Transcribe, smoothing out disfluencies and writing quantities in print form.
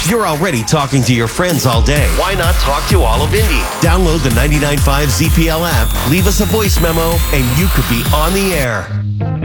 You're already talking to your friends all day. Why not talk to all of Indy? Download the 99.5 ZPL app, leave us a voice memo, and you could be on the air.